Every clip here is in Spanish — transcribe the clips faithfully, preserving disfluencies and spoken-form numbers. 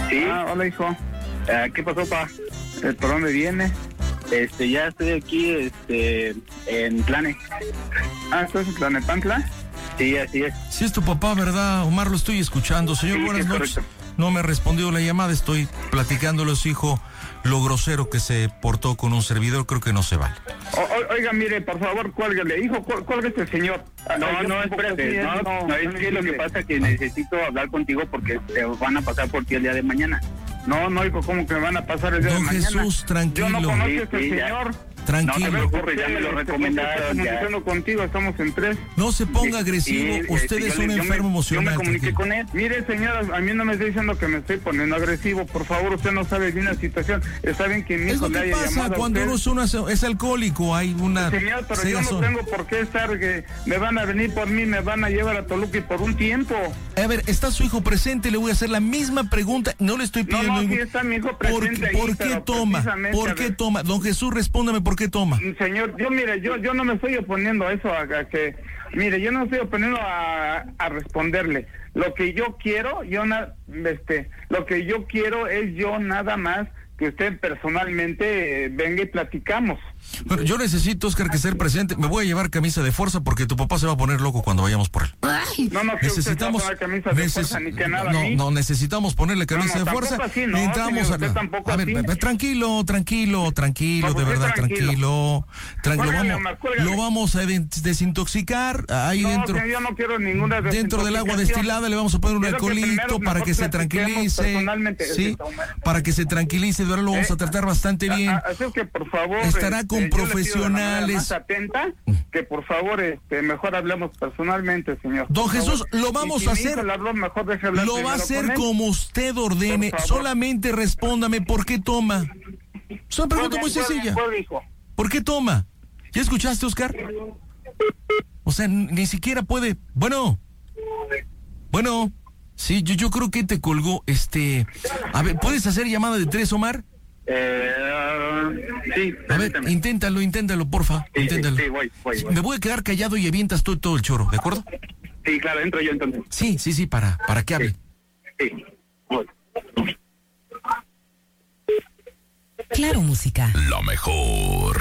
Sí. Ah, hola, hijo. Uh, ¿Qué pasó, pa? ¿Por dónde viene? Este, ya estoy aquí, este, en Tlane. Ah, ¿estás en Tlanepantla? Sí, así es. Sí es tu papá, ¿verdad, Omar? Lo estoy escuchando. Señor, Sí, buenas sí, noches. correcto. No me ha respondido la llamada, estoy platicándole a su hijo lo grosero que se portó con un servidor, creo que no se vale. O, o, oiga, mire, por favor, cuélguele. Hijo, cuál, cuélguese, señor. No, Ay, no, yo espérate, sí, no, no, no, es que lo que pasa es que necesito hablar contigo porque te van a pasar por ti el día de mañana. No, no, hijo, ¿cómo que me van a pasar el día Don de mañana? Jesús, tranquilo. Yo no conozco Sí, a este sí, ya. señor. Tranquilo. No te preocupes, ya me lo recomendaron. Estamos Ya. haciendo contigo, estamos en tres. No se ponga agresivo, Sí, usted este, es yo un le- yo enfermo me- emocional. Yo me comuniqué tranquilo. con él. Mire, señora, a mí no me está diciendo que me estoy poniendo agresivo. Por favor, usted no sabe bien la situación. Está bien que mi Es hijo lo le que haya pasa llamado a cuando usted. uno es, una- es alcohólico, hay una... Señor, pero yo no cegazón. tengo por qué estar, que me van a venir por mí, me van a llevar a Toluca y por un tiempo. A ver, está su hijo presente, le voy a hacer la misma pregunta, no le estoy No, pidiendo... no, ningún- sí está mi hijo ¿Por, presente ahí, ¿por qué pero toma? precisamente, ¿Por a qué ver. toma? Don Jesús, respóndame, ¿por qué toma? Señor, yo mire, yo yo no me estoy oponiendo a eso, a, a que, mire, yo no me estoy oponiendo a, a responderle. Lo que yo quiero, yo na, este, lo que yo quiero es yo nada más que usted personalmente eh, venga y platicamos. Bueno, yo necesito, Oscar, que estar presente. Me voy a llevar camisa de fuerza porque tu papá se va a poner loco cuando vayamos por él. No, no, que Necesitamos, usted va a poner camisa de neces- fuerza ni que nada a no, mí. no, necesitamos ponerle camisa No, no, de fuerza. tampoco así, no, Entramos señor, a, usted tampoco a ver, así. ve- ve, tranquilo, tranquilo, tranquilo, No, de ¿por qué verdad, tranquilo? tranquilo. Tranquilo, Cuélgale, vamos, Omar, cuélgale. lo vamos a den- desintoxicar ahí No, dentro. señor, yo no quiero ninguna Dentro del agua desintoxicación. destilada le vamos a poner un Quiero que alcoholito primero para mejor que se platiquemos tranquilice. personalmente. Sí, para que se tranquilice, de verdad lo vamos Eh, a tratar bastante A- bien. a- Así es que por favor Estará este, con yo le pido de la manera profesionales. más atenta que por favor este, mejor hablemos personalmente, señor. Don Por Jesús, favor. lo vamos Y si a mi hijo hacer. le habló, mejor deje hablar Lo va a primero hacer con él. como usted ordene. Por favor. Solamente respóndame por qué toma. Es una pregunta Muy muy bien, sencilla. muy bien, hijo. ¿Por qué toma? ¿Ya escuchaste, Oscar? O sea, n- ni siquiera puede. Bueno. Bueno. Sí, yo, yo creo que te colgó. Este. A ver, ¿puedes hacer llamada de tres, Omar? Eh, sí, A ver, permíteme. inténtalo, inténtalo, porfa. Sí, sí, Inténtalo. sí, voy, voy, voy. Me voy a quedar callado y avientas tú todo el choro, ¿de acuerdo? Sí, claro, entro yo entonces. Sí, sí, sí, para, para que hable. Sí, voy. Claro, música. Lo mejor.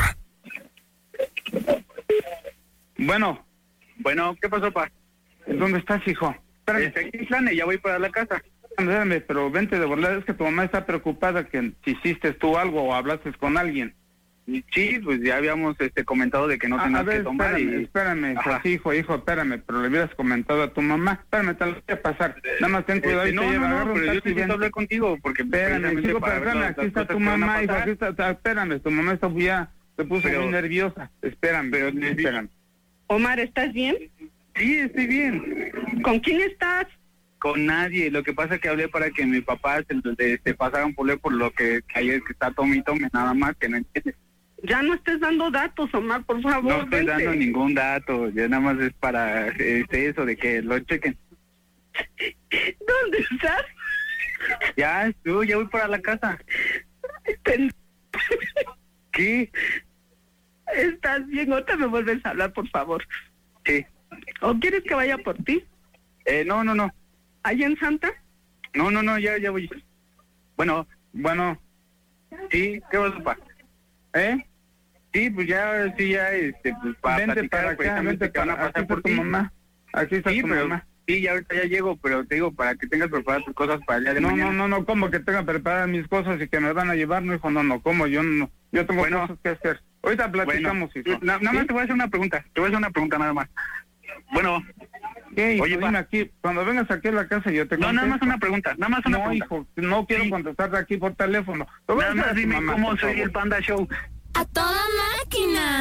Bueno, Bueno, ¿qué pasó, pa? ¿dónde estás, hijo? Espérame, Este, aquí en Tlane, ya voy para la casa. espérame, pero vente de verdad, es que tu mamá está preocupada que si hiciste tú algo o hablaste con alguien. Y sí, pues ya habíamos este comentado de que no Ah, tenías a ver, que tomar espérame, y... espérame, Ajá. pues, hijo, hijo, espérame, pero le hubieras comentado a tu mamá. Espérame, te lo voy a pasar. Nada más ten cuidado Este, y no, te lleva, no, agarra no, un pero yo taxi y necesito ven. hablar contigo porque... Espérame, precisamente chico, para pero ver espérame, las- aquí las está cosas tu que van a mamá, hijo, pasar. aquí está, está- espérame, tu mamá está ya, se puso Pero- muy nerviosa. Espérame, Pero- espérame. Omar, ¿estás bien? Sí, estoy bien. ¿Con quién estás? Con nadie. Lo que pasa es que hablé para que mi papá se, se, se pasaran por él por lo que, que ayer que está tome y tome, nada más, que no entiende. Ya no estés dando datos, Omar, por favor. No estoy vente. dando ningún dato, ya nada más es para este, eso de que lo chequen. ¿Dónde estás? Ya, tú, ya voy para la casa. Pen- ¿Qué? ¿Estás bien? Otra me vuelves a hablar, por favor. Sí. ¿O quieres que vaya por ti? Eh, no, no, no. ¿Allá en Santa? No, no, no, ya, ya voy. Bueno, Bueno, sí, ¿qué vas a pasar? ¿eh? Sí, pues ya, sí, ya, este, pues para Vente platicar, para acá, precisamente vente que van a para acá, pasar está por tu ti. mamá. Aquí está Sí, tu pero, mamá. sí, ya ahorita ya llego, pero te digo, para que tengas preparadas tus cosas para el día de No, mañana. no, no, no, como que tenga preparadas mis cosas y que me van a llevar, no, hijo, no, no, como yo no, yo tengo Bueno. cosas que hacer. Ahorita Bueno, platicamos, hijo. na- nada más ¿Sí? te voy a hacer una pregunta, te voy a hacer una pregunta nada más. Bueno, ¿Qué, hijo? Oye, Dime pa. aquí, cuando vengas aquí a la casa yo te no, nada más contesto. una pregunta, nada más una No, pregunta. hijo, no quiero Sí. contestar de aquí por teléfono. Lo voy a Nada hacer a más tu dime mamá, cómo por soy favor. el Panda Show. ¡A toda máquina!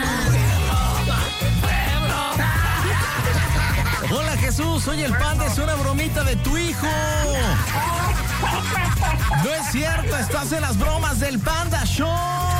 Hola Jesús, soy el Panda, es una bromita de tu hijo. No es cierto, estás en las bromas del Panda Show.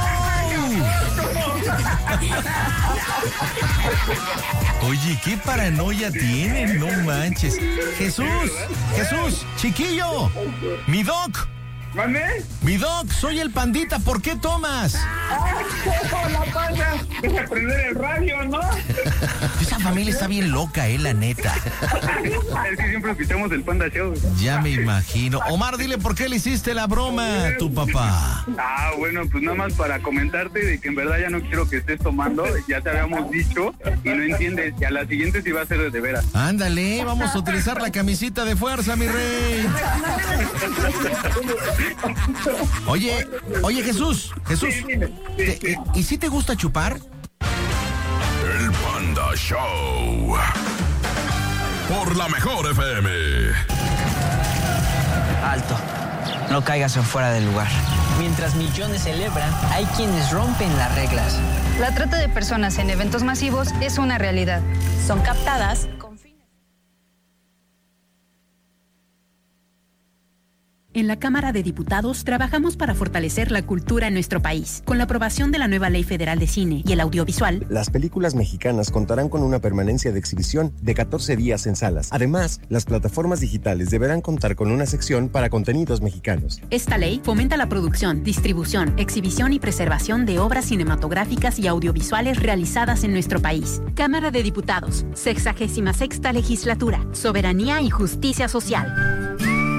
Oye, qué paranoia tienen, no manches. Jesús, Jesús, chiquillo, mi doc, ¿Mande? Mi Doc, soy el Pandita, ¿por qué tomas? ¡Ah, la panda! Deja prender el radio, ¿no? Esa familia está bien loca, eh, la neta. Es que siempre escuchamos el Panda Show. Ya me imagino. Omar, dile por qué le hiciste la broma a tu papá. Ah, bueno, pues nada más para comentarte de que en verdad ya no quiero que estés tomando, ya te habíamos dicho y no entiendes, y a la siguiente sí va a ser de, de veras. Ándale, vamos a utilizar la camisita de fuerza, mi rey. Oye, oye Jesús, Jesús, te- eh, ¿y si te gusta chupar? El Panda Show. Por la mejor F M. Alto, no caigas en fuera del lugar. Mientras millones celebran, hay quienes rompen las reglas. La trata de personas en eventos masivos es una realidad. Son captadas con fines. En la Cámara de Diputados trabajamos para fortalecer la cultura en nuestro país. Con la aprobación de la nueva Ley Federal de Cine y el Audiovisual, las películas mexicanas contarán con una permanencia de exhibición de catorce días en salas. Además, las plataformas digitales deberán contar con una sección para contenidos mexicanos. esta ley fomenta la producción, distribución, exhibición y preservación de obras cinematográficas y audiovisuales realizadas en nuestro país. Cámara de Diputados, sexagésima sexta legislatura, soberanía y justicia social.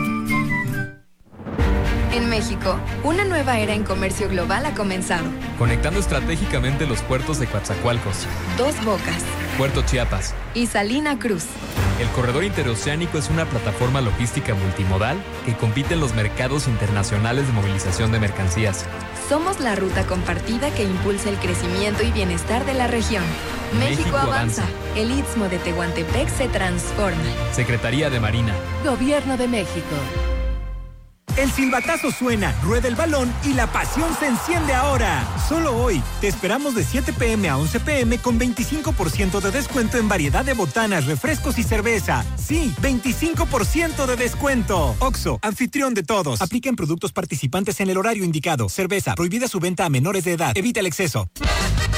En México, una nueva era en comercio global ha comenzado. Conectando estratégicamente los puertos de Coatzacoalcos, Dos Bocas Puerto Chiapas y Salina Cruz. El corredor interoceánico es una plataforma logística multimodal que compite en los mercados internacionales de movilización de mercancías. Somos la ruta compartida que impulsa el crecimiento y bienestar de la región. México, México avanza. avanza. El Istmo de Tehuantepec se transforma. Secretaría de Marina. Gobierno de México. El silbatazo suena, rueda el balón y la pasión se enciende ahora. Solo hoy, te esperamos de siete pe eme a once pe eme con veinticinco por ciento de descuento en variedad de botanas, refrescos y cerveza. Sí, veinticinco por ciento de descuento. Oxxo, anfitrión de todos. Aplica en productos participantes en el horario indicado. Cerveza, prohibida su venta a menores de edad. Evita el exceso.